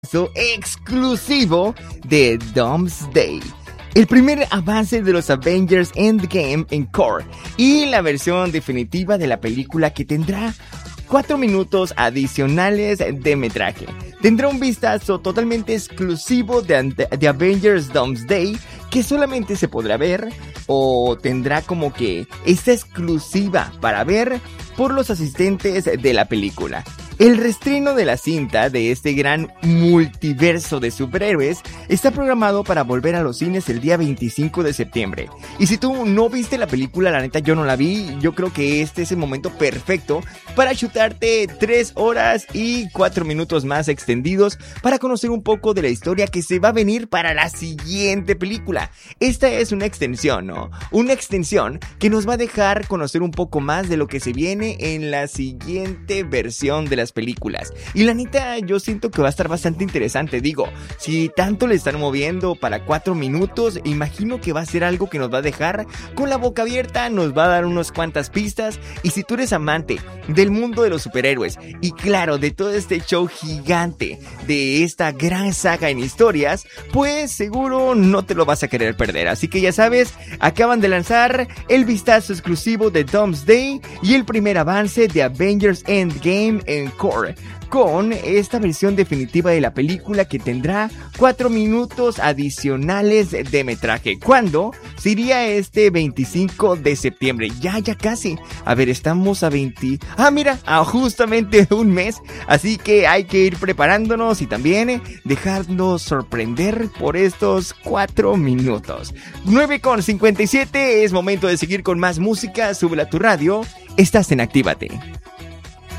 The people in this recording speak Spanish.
Exclusivo de Doomsday, el primer avance de los Avengers Endgame Encore y la versión definitiva de la película que tendrá 4 minutos adicionales de metraje. Tendrá un vistazo totalmente exclusivo de Avengers Doomsday que solamente se podrá ver o tendrá como que esta exclusiva para ver por los asistentes de la película. El reestreno de la cinta de este gran multiverso de superhéroes está programado para volver a los cines el día 25 de septiembre. Y si tú no viste la película, la neta yo no la vi, yo creo que este es el momento perfecto para chutarte 3 horas y 4 minutos más extendidos para conocer un poco de la historia que se va a venir para la siguiente película. Esta es una extensión, ¿no? Una extensión que nos va a dejar conocer un poco más de lo que se viene en la siguiente versión de las películas. Y la neta yo siento que va a estar bastante interesante. Digo, si tanto le están moviendo para 4 minutos, imagino que va a ser algo que nos va a dejar con la boca abierta, nos va a dar unas cuantas pistas. Y si tú eres amante del mundo de los superhéroes y claro, de todo este show gigante de esta gran saga en historias, pues seguro no te lo vas a querer perder. Así que ya sabes, acaban de lanzar el vistazo exclusivo de Doomsday y el primer avance de Avengers Endgame Encore con esta versión definitiva de la película que tendrá 4 minutos adicionales de metraje. ¿Cuándo? Sería este 25 de septiembre. Ya casi. A ver, estamos a 20... mira, a justamente un mes. Así que hay que ir preparándonos y también dejarnos sorprender por estos 4 minutos. 9:57, es momento de seguir con más música. Súbela a tu radio. Estás en Actívate.